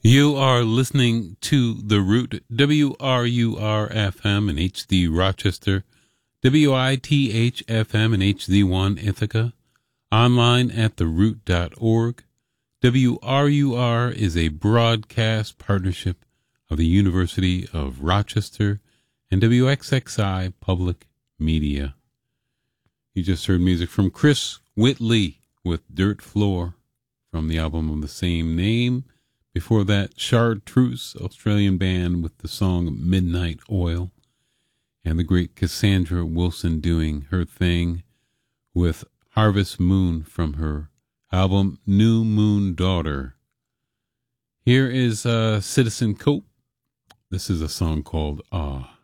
You are listening to The Root, WRUR-FM in HD Rochester, WITH-FM in HD1 Ithaca, online at theroot.org. WRUR is a broadcast partnership of the University of Rochester and WXXI Public Media. You just heard music from Chris Whitley with Dirt Floor from the album of the same name. Before that, Chartreuse, Australian band, with the song Midnight Oil. And the great Cassandra Wilson doing her thing with Harvest Moon from her album New Moon Daughter. Here is Citizen Cope. This is a song called Ah.